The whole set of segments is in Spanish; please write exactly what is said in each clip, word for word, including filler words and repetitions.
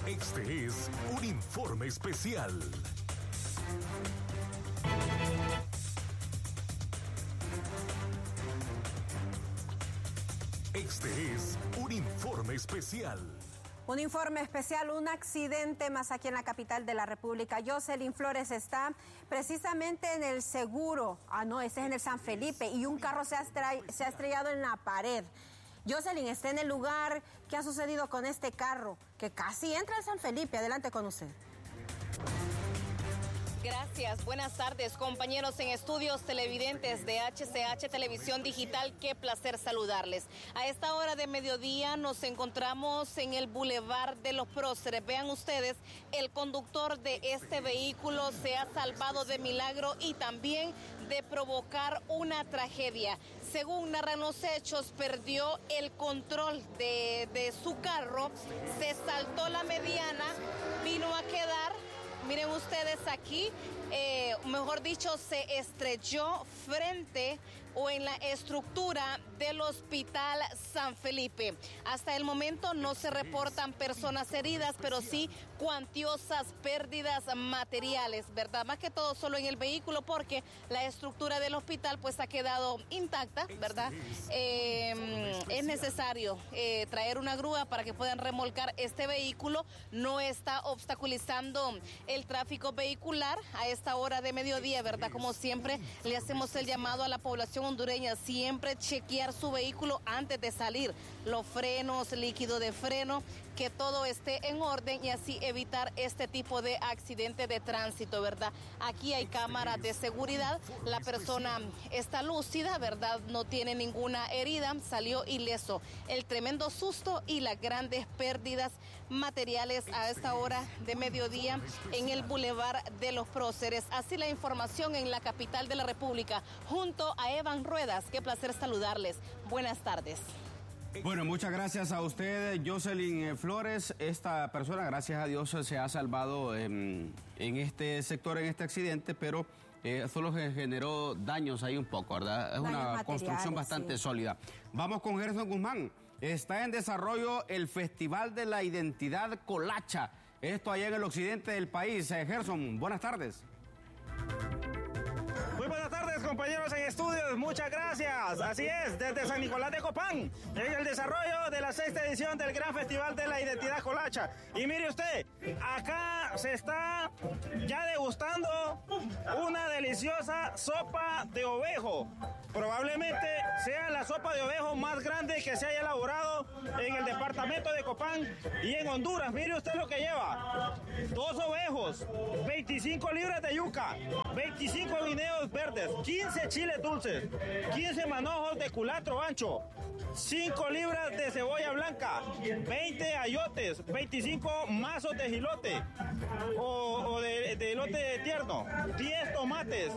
Este es un informe especial. Este es un informe especial. Un informe especial, un accidente más aquí en la capital de la República. Jocelyn Flores está precisamente en el Seguro. Ah, no, este es en el San Felipe y un carro se ha, estre- se ha estrellado en la pared. Jocelyn está en el lugar. ¿Qué ha sucedido con este carro? Que casi entra al San Felipe. Adelante con usted. Gracias, buenas tardes compañeros en estudios televidentes de H C H Televisión Digital, qué placer saludarles. A esta hora de mediodía nos encontramos en el Boulevard de los Próceres. Vean ustedes, el conductor de este vehículo se ha salvado de milagro y también de provocar una tragedia. Según narran los hechos, perdió el control de, de su carro, se saltó la mediana, vino a quedar. Miren ustedes aquí, eh, mejor dicho, se estrelló frente o en la estructura del Hospital San Felipe. Hasta el momento no se reportan personas heridas, pero sí cuantiosas pérdidas materiales, ¿verdad? Más que todo solo en el vehículo, porque la estructura del hospital pues ha quedado intacta, ¿verdad? Eh, es necesario eh, traer una grúa para que puedan remolcar este vehículo. No está obstaculizando el tráfico vehicular a esta hora de mediodía, ¿verdad? Como siempre, le hacemos el llamado a la población hondureña, siempre chequear su vehículo antes de salir, los frenos, líquido de freno, que todo esté en orden y así evitar este tipo de accidente de tránsito, ¿verdad? Aquí hay cámaras de seguridad, la persona está lúcida, ¿verdad? No tiene ninguna herida, salió ileso. El tremendo susto y las grandes pérdidas materiales a esta hora de mediodía en el Boulevard de los Próceres. Así la información en la capital de la República, junto a Evan Ruedas. Qué placer saludarles. Buenas tardes. Bueno, muchas gracias a usted, Jocelyn Flores. Esta persona, gracias a Dios, se ha salvado en, en este sector, en este accidente, pero eh, solo se generó daños ahí un poco, ¿verdad? Es una construcción bastante sí. sólida. Vamos con Gerson Guzmán. Está en desarrollo el Festival de la Identidad Colacha. Esto allá en el occidente del país. Eh, Gerson, buenas tardes. Muy buenas tardes, compañeros en estudios, muchas gracias. Así es, desde San Nicolás de Copán, en el desarrollo de la sexta edición del Gran Festival de la Identidad Colacha. Y mire usted, acá se está ya degustando una deliciosa sopa de ovejo. Probablemente sea la sopa de ovejo más grande que se haya elaborado en el departamento de Copán y en Honduras. Mire usted lo que lleva: dos ovejos, veinticinco libras de yuca, veinticinco guineos verdes, quince chiles dulces, quince manojos de culantro ancho, cinco libras de cebolla blanca, veinte ayotes, veinticinco mazos de jilote o, o de, de elote tierno, diez tomates,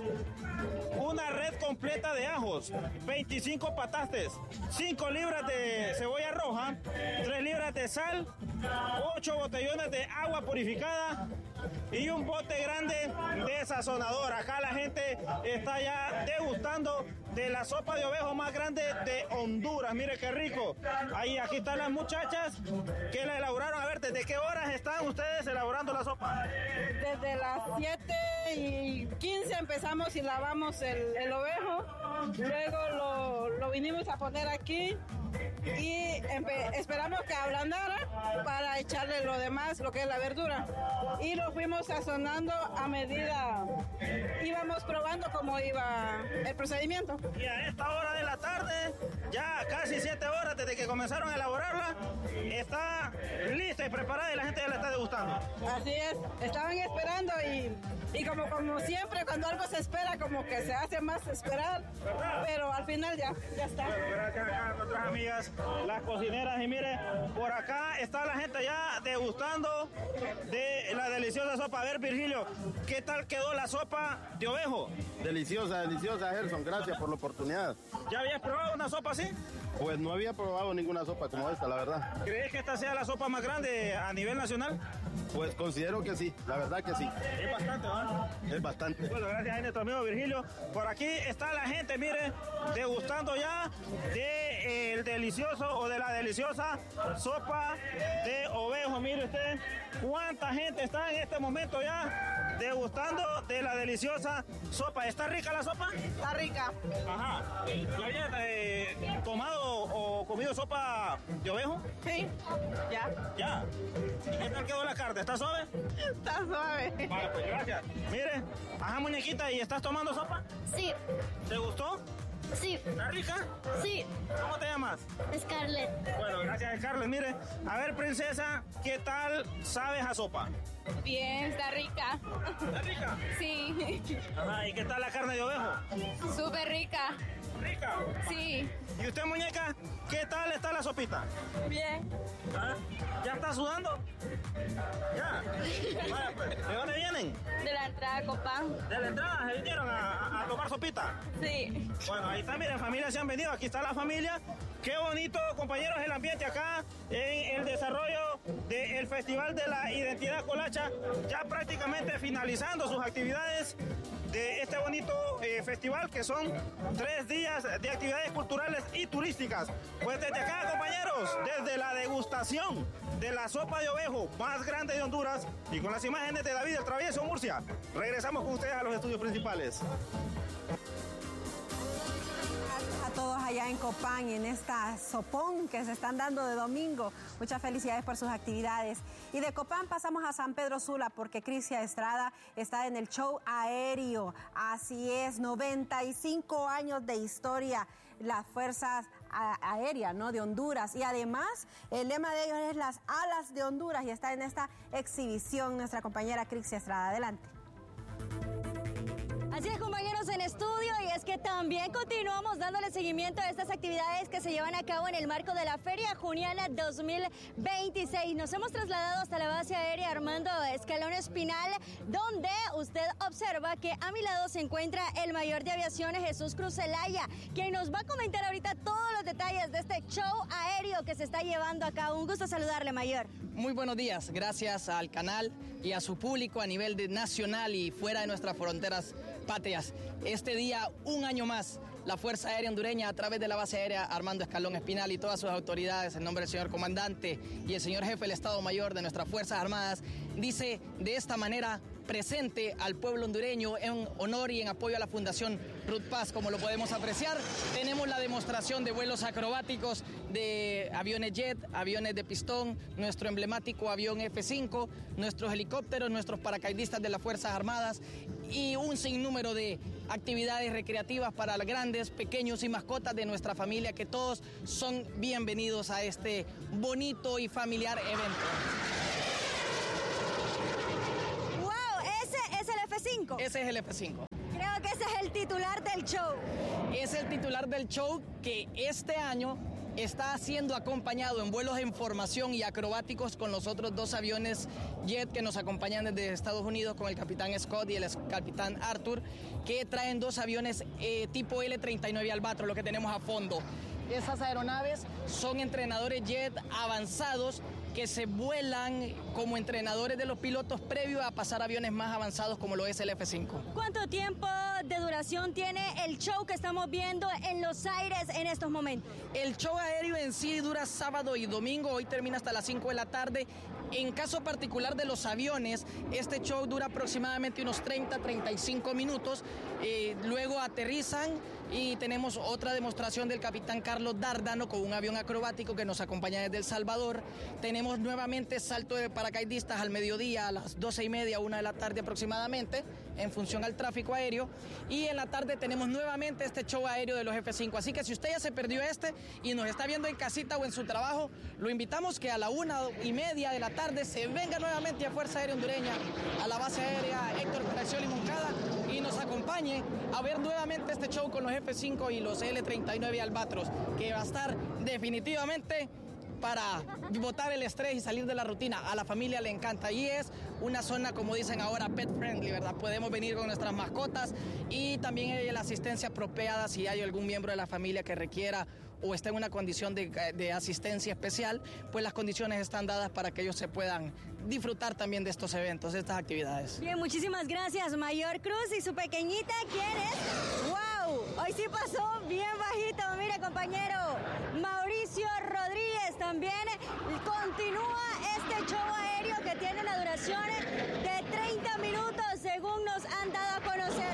una red completa de ajos, veinticinco patastes, cinco libras de cebolla roja, tres libras de sal, ocho botellones de agua purificada y un bote grande de sazonador. Acá la gente está ya degustando de la sopa de ovejo más grande de Honduras. Mire qué rico. Ahí, aquí están las muchachas que la elaboraron. A ver, ¿desde qué horas están ustedes elaborando la sopa? Desde las siete y quince empezamos y lavamos el, el ovejo. Luego lo, lo vinimos a poner aquí y esperamos que ablandara para echarle lo demás, lo que es la verdura. Y lo fuimos sazonando a medida, íbamos probando cómo iba el procedimiento. Y a esta hora de la tarde, ya casi siete horas desde que comenzaron a elaborarla, está lista y preparada y la gente ya la está degustando. Así es, estaban esperando y, y como, como siempre cuando algo se espera como que se hace más esperar, ¿verdad? Pero al final ya, ya está. Bueno, gracias a nuestras amigas, las cocineras, y mire, por acá está la gente ya degustando de la deliciosa sopa. A ver, Virgilio, ¿qué tal quedó la sopa de ovejo? Deliciosa, deliciosa, Gerson, gracias por la oportunidad. ¿Ya habías probado una sopa así? Pues no había probado ninguna sopa como esta, la verdad. ¿Crees que esta sea la sopa más grande a nivel nacional? Pues considero que sí, la verdad que sí. Es bastante, ¿no? Es bastante. Bueno, gracias a nuestro amigo Virgilio. Por aquí está la gente, mire, degustando ya de el delicioso o de la deliciosa sopa de ovejo. Mire usted, cuánta gente está en este momento ya degustando de la deliciosa sopa. ¿Está rica la sopa? Está rica. Ajá. ¿Ya había eh, tomado o comido sopa de ovejo? Sí, ya. Ya. ¿Y qué tal quedó la carne? ¿Está suave? Está suave. Vale, pues gracias. Mire, ajá, muñequita, ¿y estás tomando sopa? Sí, ¿Te gustó? sí, ¿Está rica? sí. ¿Cómo te llamas? Scarlett. Bueno, gracias, Carlos. Mire, a ver, princesa, ¿qué tal sabes a sopa? Bien, está rica. ¿Está rica? Sí, Ajá, ¿y qué tal la carne de ovejo? súper rica. ¿Rica? Sí. ¿Y usted, muñeca, qué tal está la sopita? Bien. ¿Ah? ¿Ya está sudando? Ya. Vaya, pues, ¿de dónde vienen? De la entrada Copán. De la entrada, ¿se vinieron a, a- a tomar sopita? Sí. Bueno, ahí está, miren, familia, se han venido. Aquí está la familia. Qué bonito, compañeros, el ambiente acá en el desarrollo del Festival de la Identidad Colacha, ya prácticamente finalizando sus actividades de este bonito eh, festival, que son tres días de actividades culturales y turísticas. Pues desde acá, compañeros, desde la degustación de la sopa de ovejo más grande de Honduras y con las imágenes de David el Travieso Murcia, regresamos con ustedes a los estudios principales. A todos allá en Copán y en esta sopón que se están dando de domingo. Muchas felicidades por sus actividades. Y de Copán pasamos a San Pedro Sula porque Crisia Estrada está en el show aéreo. Así es, noventa y cinco años de historia, las fuerzas aéreas, ¿no?, de Honduras. Y además, el lema de ellos es las alas de Honduras y está en esta exhibición nuestra compañera Crisia Estrada. Adelante. Así es, compañeros en estudio, y es que también continuamos dándole seguimiento a estas actividades que se llevan a cabo en el marco de la Feria Juniana dos mil veintiséis. Nos hemos trasladado hasta la base aérea Armando Escalón Espinal, donde usted observa que a mi lado se encuentra el mayor de aviación, Jesús Cruz Zelaya, quien nos va a comentar ahorita todos los detalles de este show aéreo que se está llevando a cabo. Un gusto saludarle, mayor. Muy buenos días, gracias al canal y a su público a nivel de nacional y fuera de nuestras fronteras patrias. Este día, un año más, la Fuerza Aérea Hondureña, a través de la base aérea Armando Escalón Espinal y todas sus autoridades, en nombre del señor comandante y el señor jefe del Estado Mayor de nuestras Fuerzas Armadas, dice de esta manera: presente al pueblo hondureño en honor y en apoyo a la Fundación Ruth Paz. Como lo podemos apreciar, tenemos la demostración de vuelos acrobáticos de aviones jet, aviones de pistón, nuestro emblemático avión F cinco, nuestros helicópteros, nuestros paracaidistas de las Fuerzas Armadas y un sinnúmero de actividades recreativas para grandes, pequeños y mascotas de nuestra familia, que todos son bienvenidos a este bonito y familiar evento. Ese es el F cinco. Creo que ese es el titular del show. Es el titular del show que este año está siendo acompañado en vuelos en formación y acrobáticos con los otros dos aviones jet que nos acompañan desde Estados Unidos, con el capitán Scott y el capitán Arthur, que traen dos aviones eh, tipo L treinta y nueve Albatros, lo que tenemos a fondo. Esas aeronaves son entrenadores jet avanzados que se vuelan como entrenadores de los pilotos previo a pasar a aviones más avanzados como lo es el F cinco. ¿Cuánto tiempo de duración tiene el show que estamos viendo en los aires en estos momentos? El show aéreo en sí dura sábado y domingo, hoy termina hasta las cinco de la tarde. En caso particular de los aviones, este show dura aproximadamente unos treinta a treinta y cinco minutos, eh, luego aterrizan y tenemos otra demostración del capitán Carlos Dárdano con un avión acrobático que nos acompaña desde El Salvador. Tenemos nuevamente salto de paracaidistas al mediodía, a las doce y media, una de la tarde aproximadamente, en función al tráfico aéreo, y en la tarde tenemos nuevamente este show aéreo de los F cinco. Así que si usted ya se perdió este y nos está viendo en casita o en su trabajo, lo invitamos que a la una y media de la tarde se venga nuevamente a Fuerza Aérea Hondureña, a la base aérea Héctor Peracioli Moncada, y nos acompañe a ver nuevamente este show con los F cinco y los L treinta y nueve Albatros, que va a estar definitivamente para botar el estrés y salir de la rutina. A la familia le encanta y es una zona, como dicen ahora, pet friendly, ¿verdad? Podemos venir con nuestras mascotas y también hay la asistencia apropiada si hay algún miembro de la familia que requiera o está en una condición de, de asistencia especial, pues las condiciones están dadas para que ellos se puedan disfrutar también de estos eventos, de estas actividades. Bien, muchísimas gracias, Mayor Cruz. ¿Y su pequeñita quién es? ¡Wow! Hoy sí pasó bien bajito, mire, compañero. Mauricio Rodríguez también continúa este show aéreo que que tiene una duración de treinta minutos, según nos han dado a conocer.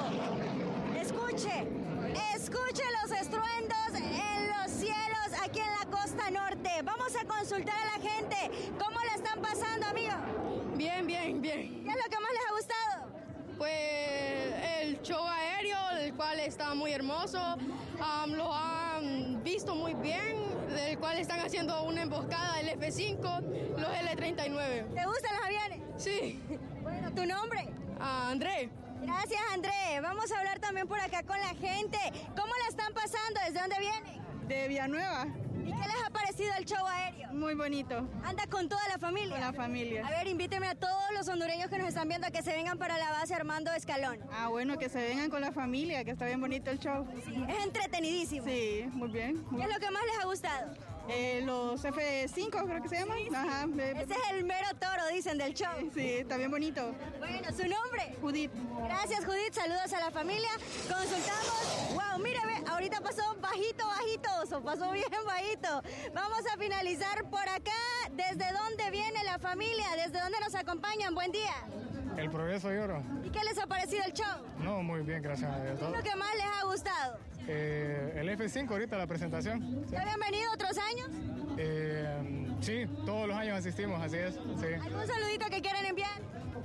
Pero escuche, escuche los estruendos en los cielos aquí en la costa norte. Vamos a consultar a la gente. ¿Cómo la están pasando, amigo? Bien, bien, bien. ¿Qué es lo que más les ha gustado? Pues el show aéreo, el cual está muy hermoso, um, lo han visto muy bien, del cual están haciendo una emboscada del F cinco, los L treinta y nueve. ¿Te gustan los aviones? Sí. Bueno, ¿tu nombre? Uh, André. Gracias, André. Vamos a hablar también por acá con la gente. ¿Cómo la están pasando? ¿Desde dónde vienen? De Villanueva. ¿Y qué les ha parecido el show aéreo? Muy bonito. ¿Anda con toda la familia? Con la familia. A ver, invíteme a todos los hondureños que nos están viendo a que se vengan para la base Armando Escalón. Ah, bueno, que se vengan con la familia, que está bien bonito el show. Sí, es entretenidísimo. Sí, muy bien. ¿Qué es lo que más les ha gustado? Eh, los F cinco, creo que se llaman. Sí, sí. Ajá. Ese es el mero toro, dicen, del show. Sí, está bien bonito. Bueno, ¿su nombre? Judith. Gracias, Judith. Saludos a la familia. Consultamos. Wow, mire, ve, ahorita pasó bajito, bajito, o pasó bien bajito. Vamos a finalizar por acá. ¿Desde dónde viene la familia? ¿Desde dónde nos acompañan? Buen día. El Progreso de Oro. ¿Y qué les ha parecido el show? No, muy bien, gracias a Dios. ¿Qué es lo que más les ha gustado? Eh, el F cinco ahorita, la presentación. ¿Ya habían venido otros años? Eh, sí, todos los años asistimos, así es. Sí. ¿Algún saludito que quieran enviar?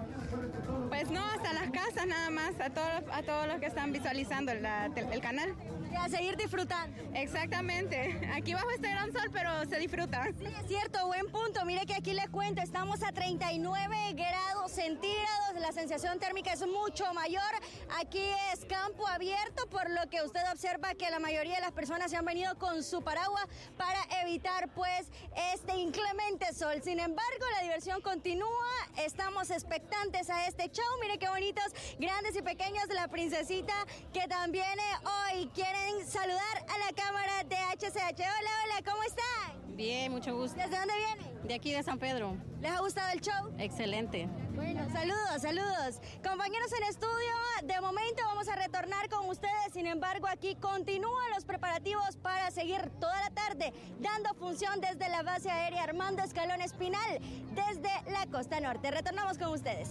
Pues no, hasta las casas nada más, a todos, a todos los que están visualizando la, el canal. Y a seguir disfrutando. Exactamente. Aquí bajo este gran sol, pero se disfruta. Sí, es cierto, buen punto. Mire que aquí les cuento, estamos a treinta y nueve grados centígrados. La sensación térmica es mucho mayor. Aquí es campo abierto, por lo que usted observa que la mayoría de las personas se han venido con su paraguas para evitar, pues, este inclemente sol. Sin embargo, la diversión continúa. Estamos expectantes a este show. Mire qué bonitos, grandes y pequeños de la princesita que también eh, hoy quieren saludar a la cámara de H C H. Hola, hola, ¿cómo están? Bien, mucho gusto. ¿Desde dónde vienen? De aquí de San Pedro. ¿Les ha gustado el show? Excelente. Bueno, saludos, saludos. Compañeros en estudio, de momento vamos a retornar con ustedes. Sin embargo, aquí continúan los preparativos para seguir toda la tarde dando función desde la base aérea Armando Escalón Espinal, desde la costa norte. Retornamos con ustedes.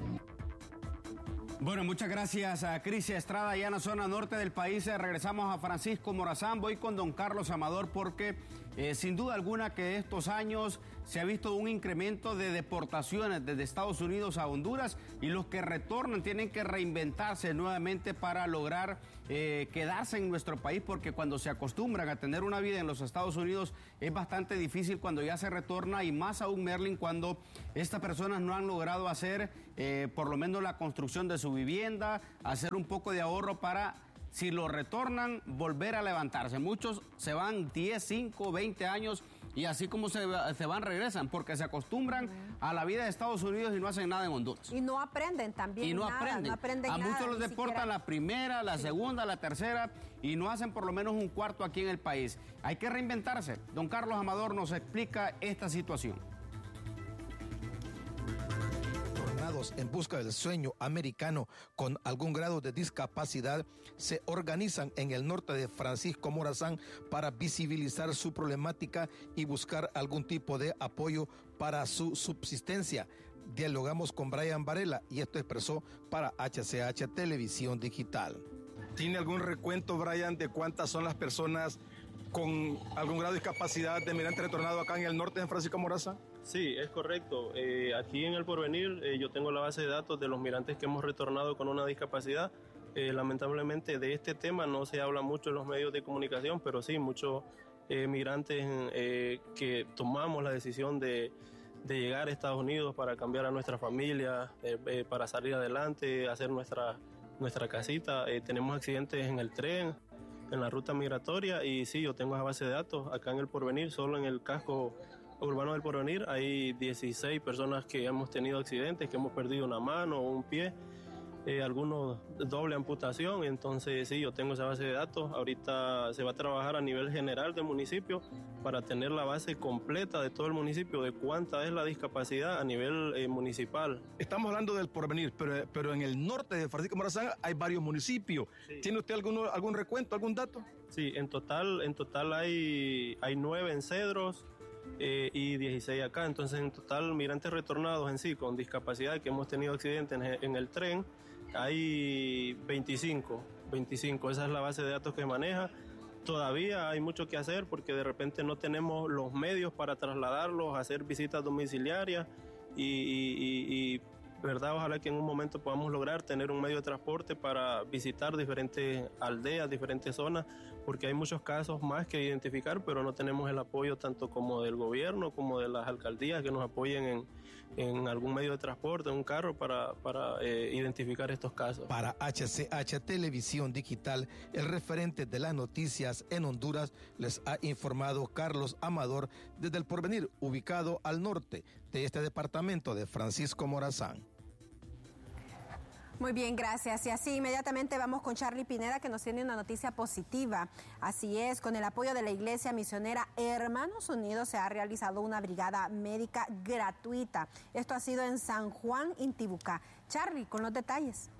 Bueno, muchas gracias a Crisia Estrada, allá en la zona norte del país. Eh, regresamos a Francisco Morazán. Voy con don Carlos Amador porque eh, sin duda alguna que estos años se ha visto un incremento de deportaciones desde Estados Unidos a Honduras y los que retornan tienen que reinventarse nuevamente para lograr eh, quedarse en nuestro país, porque cuando se acostumbran a tener una vida en los Estados Unidos es bastante difícil cuando ya se retorna, y más aún, Merlin, cuando estas personas no han logrado hacer eh, por lo menos la construcción de su vivienda, hacer un poco de ahorro para, si lo retornan, volver a levantarse. Muchos se van diez, cinco, veinte años y así como se, se van, regresan, porque se acostumbran a la vida de Estados Unidos y no hacen nada en Honduras. Y no aprenden también Y no nada, aprenden. no aprenden a nada, muchos los ni deportan siquiera... la primera, la sí. segunda, la tercera, y no hacen por lo menos un cuarto aquí en el país. Hay que reinventarse. Don Carlos Amador nos explica esta situación. En busca del sueño americano con algún grado de discapacidad se organizan en el norte de Francisco Morazán para visibilizar su problemática y buscar algún tipo de apoyo para su subsistencia. Dialogamos con Brian Varela y esto expresó para H C H Televisión Digital. ¿Tiene algún recuento, Brian, de cuántas son las personas con algún grado de discapacidad de migrante retornado acá en el norte de Francisco Morazán? Sí, es correcto. Eh, aquí en El Porvenir eh, yo tengo la base de datos de los migrantes que hemos retornado con una discapacidad. Eh, lamentablemente de este tema no se habla mucho en los medios de comunicación, pero sí, muchos eh, migrantes eh, que tomamos la decisión de, de llegar a Estados Unidos para cambiar a nuestra familia, eh, eh, para salir adelante, hacer nuestra, nuestra casita. Eh, tenemos accidentes en el tren, en la ruta migratoria, y sí, yo tengo esa base de datos acá en El Porvenir. Solo en el casco urbano del Porvenir hay dieciséis personas que hemos tenido accidentes, que hemos perdido una mano o un pie, eh, algunos doble amputación. Entonces sí, yo tengo esa base de datos. Ahorita se va a trabajar a nivel general del municipio para tener la base completa de todo el municipio de cuánta es la discapacidad a nivel eh, municipal. Estamos hablando del Porvenir, pero, pero en el norte de Francisco Morazán hay varios municipios. Sí. ¿Tiene usted alguno, algún recuento, algún dato? Sí, en total, en total hay, hay nueve en Cedros, eh, y dieciséis acá. Entonces, en total, migrantes retornados en sí, con discapacidad, que hemos tenido accidentes en, en el tren, hay veinticinco, veinticinco. Esa es la base de datos que maneja. Todavía hay mucho que hacer porque de repente no tenemos los medios para trasladarlos, hacer visitas domiciliarias y, y, y, y verdad, ojalá que en un momento podamos lograr tener un medio de transporte para visitar diferentes aldeas, diferentes zonas, porque hay muchos casos más que identificar, pero no tenemos el apoyo tanto como del gobierno como de las alcaldías que nos apoyen en, en algún medio de transporte, en un carro para, para eh, identificar estos casos. Para H C H Televisión Digital, el referente de las noticias en Honduras, les ha informado Carlos Amador desde El Porvenir, ubicado al norte de este departamento de Francisco Morazán. Muy bien, gracias. Y así inmediatamente vamos con Charlie Pineda, que nos tiene una noticia positiva. Así es, con el apoyo de la Iglesia Misionera Hermanos Unidos se ha realizado una brigada médica gratuita. Esto ha sido en San Juan, Intibucá. Charlie, con los detalles.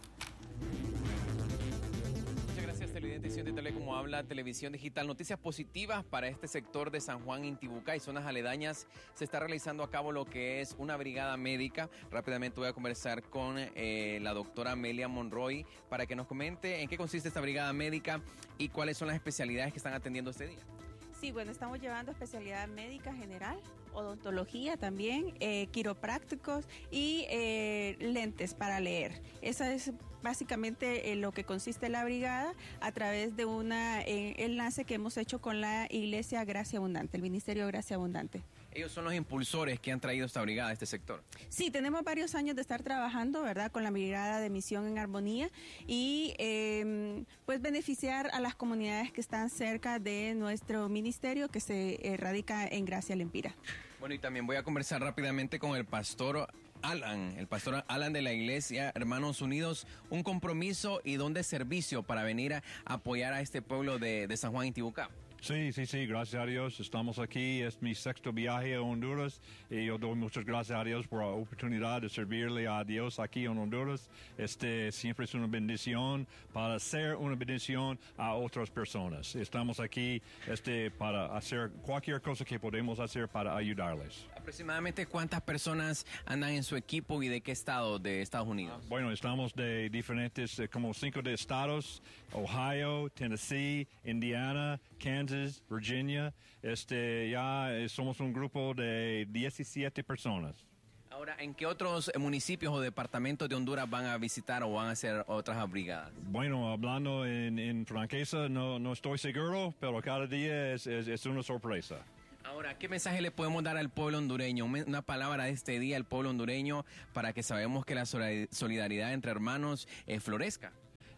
Gracias, televidente, de Tele, como habla Televisión Digital. Noticias positivas para este sector de San Juan, Intibucá y zonas aledañas. Se está realizando a cabo lo que es una brigada médica. Rápidamente voy a conversar con eh, la doctora Amelia Monroy para que nos comente en qué consiste esta brigada médica y cuáles son las especialidades que están atendiendo este día. Sí, bueno, estamos llevando especialidad médica general, odontología también, eh, quiroprácticos y eh, lentes para leer. Esa es básicamente eh, lo que consiste la brigada a través de un eh, enlace que hemos hecho con la Iglesia Gracia Abundante, el Ministerio Gracia Abundante. Ellos son los impulsores que han traído esta brigada a este sector. Sí, tenemos varios años de estar trabajando, ¿verdad?, con la brigada de Misión en Armonía y eh, pues beneficiar a las comunidades que están cerca de nuestro ministerio que se eh, radica en Gracia Lempira. Bueno, y también voy a conversar rápidamente con el pastor Alan, el pastor Alan de la Iglesia Hermanos Unidos, un compromiso y don de servicio para venir a apoyar a este pueblo de, de San Juan Intibucá. Sí, sí, sí, gracias a Dios. Estamos aquí, es mi sexto viaje a Honduras y yo doy muchas gracias a Dios por la oportunidad de servirle a Dios aquí en Honduras. Este siempre es una bendición para ser una bendición a otras personas. Estamos aquí este, para hacer cualquier cosa que podemos hacer para ayudarles. ¿Aproximadamente cuántas personas andan en su equipo y de qué estado de Estados Unidos? Bueno, estamos de diferentes, eh, como cinco de estados: Ohio, Tennessee, Indiana, Kansas, Virginia. Este, ya eh, somos un grupo de diecisiete personas. Ahora, ¿en qué otros municipios o departamentos de Honduras van a visitar o van a hacer otras brigadas? Bueno, hablando en, en franqueza, no, no estoy seguro, pero cada día es, es, es una sorpresa. Ahora, ¿qué mensaje le podemos dar al pueblo hondureño? Una palabra de este día al pueblo hondureño para que sabemos que la solidaridad entre hermanos eh, florezca.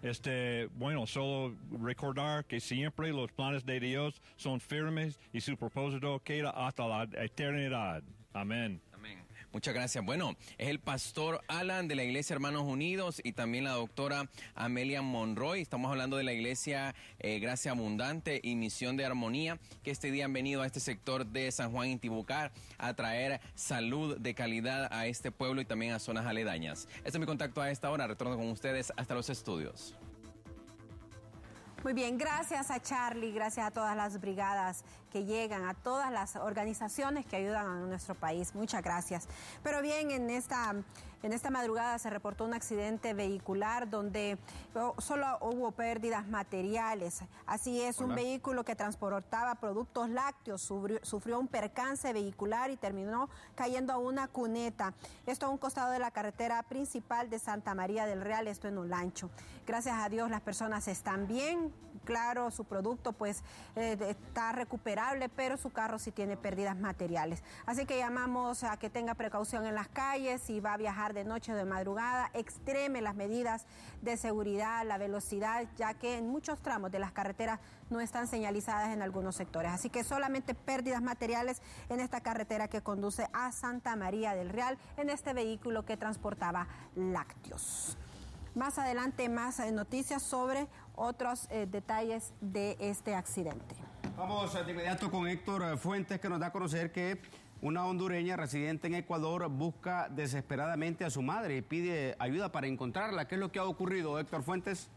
Este, bueno, solo recordar que siempre los planes de Dios son firmes y su propósito queda hasta la eternidad. Amén. Amén. Muchas gracias. Bueno, es el pastor Alan de la Iglesia Hermanos Unidos y también la doctora Amelia Monroy. Estamos hablando de la Iglesia eh, Gracia Abundante y Misión de Armonía, que este día han venido a este sector de San Juan Intibucá a traer salud de calidad a este pueblo y también a zonas aledañas. Este es mi contacto a esta hora. Retorno con ustedes hasta los estudios. Muy bien, gracias a Charlie, gracias a todas las brigadas que llegan, a todas las organizaciones que ayudan a nuestro país. Muchas gracias. Pero bien, en esta, en esta madrugada se reportó un accidente vehicular donde solo hubo pérdidas materiales. Así es, Hola. Un vehículo que transportaba productos lácteos sufrió, sufrió un percance vehicular y terminó cayendo a una cuneta. Esto a un costado de la carretera principal de Santa María del Real, esto en Olancho. Gracias a Dios las personas están bien. Claro, su producto pues eh, está recuperable, pero su carro sí tiene pérdidas materiales. Así que llamamos a que tenga precaución en las calles, si va a viajar de noche o de madrugada, extreme las medidas de seguridad, la velocidad, ya que en muchos tramos de las carreteras no están señalizadas en algunos sectores. Así que solamente pérdidas materiales en esta carretera que conduce a Santa María del Real, en este vehículo que transportaba lácteos. Más adelante, más eh, noticias sobre otros eh, detalles de este accidente. Vamos de inmediato con Héctor Fuentes, que nos da a conocer que una hondureña residente en Ecuador busca desesperadamente a su madre y pide ayuda para encontrarla. ¿Qué es lo que ha ocurrido, Héctor Fuentes?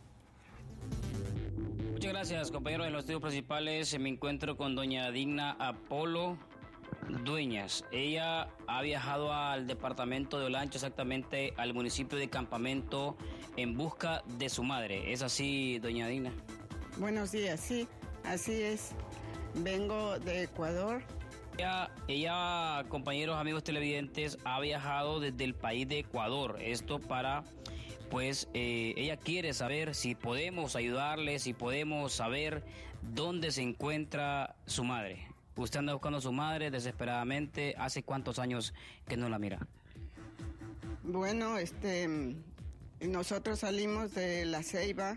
Muchas gracias, compañeros de los estudios principales. Me encuentro con doña Digna Apolo Dueñas. Ella ha viajado al departamento de Olancho, exactamente al municipio de Campamento, en busca de su madre. ¿Es así, doña Dina? Buenos días, sí, así es. Vengo de Ecuador. Ella, ella, compañeros, amigos televidentes, ha viajado desde el país de Ecuador. Esto para, pues, eh, ella quiere saber si podemos ayudarle, si podemos saber dónde se encuentra su madre. Usted anda buscando a su madre desesperadamente. ¿Hace cuántos años que no la mira? Bueno, este, nosotros salimos de La Ceiba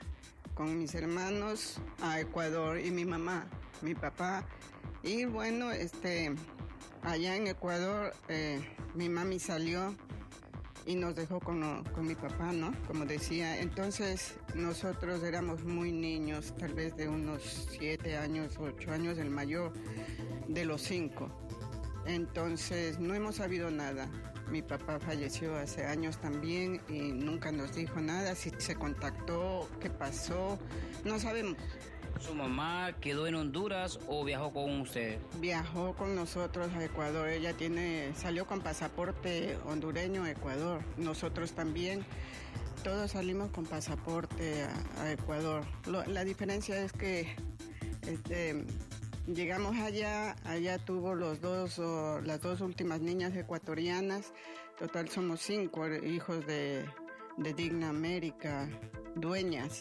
con mis hermanos a Ecuador y mi mamá, mi papá. Y bueno, este, allá en Ecuador eh, mi mami salió y nos dejó con, con mi papá, ¿no? Como decía, entonces nosotros éramos muy niños, tal vez de unos siete años, ocho años, el mayor de los cinco. Entonces no hemos sabido nada. Mi papá falleció hace años también y nunca nos dijo nada, si se contactó, qué pasó, no sabemos. ¿Su mamá quedó en Honduras o viajó con usted? Viajó con nosotros a Ecuador. Ella tiene, salió con pasaporte hondureño a Ecuador. Nosotros también. Todos salimos con pasaporte a, a Ecuador. Lo, la diferencia es que este, llegamos allá. Allá tuvo los dos, oh, las dos últimas niñas ecuatorianas. Total somos cinco hijos de, de Digna América, dueñas.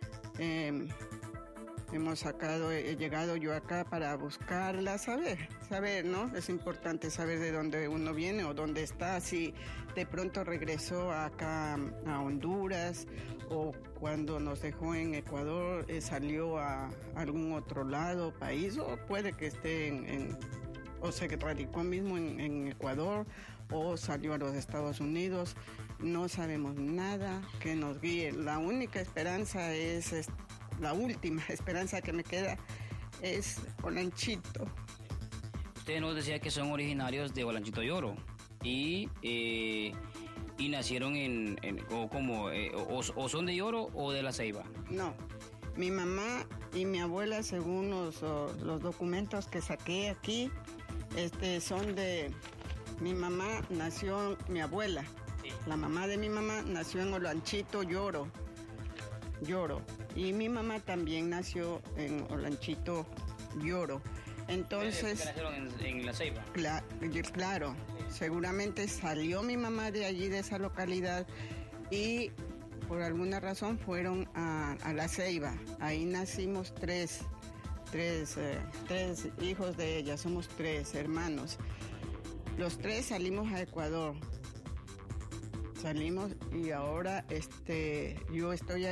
Eh, Hemos sacado, he llegado yo acá para buscarla, saber, saber, ¿no? Es importante saber de dónde uno viene o dónde está, si de pronto regresó acá a Honduras o cuando nos dejó en Ecuador eh, salió a algún otro lado, país, o puede que esté en, en o se radicó mismo en, en Ecuador o salió a los Estados Unidos. No sabemos nada que nos guíe. La única esperanza es... es La última esperanza que me queda es Olanchito. Usted nos decía que son originarios de Olanchito y Oro y, eh, y nacieron en, en o como eh, o, o son de Oro o de La Ceiba. No, mi mamá y mi abuela, según los, los documentos que saqué aquí, este, son de... Mi mamá nació, mi abuela, sí. La mamá de mi mamá nació en Olanchito y Oro. Lloro. Y mi mamá también nació en Olanchito Lloro. Entonces... ¿Qué nacieron en, en La Ceiba? Cla claro. Sí. Seguramente salió mi mamá de allí, de esa localidad, y por alguna razón fueron a, a La Ceiba. Ahí nacimos tres, tres, eh, tres hijos de ella. Somos tres hermanos. Los tres salimos a Ecuador. Salimos y ahora este, yo estoy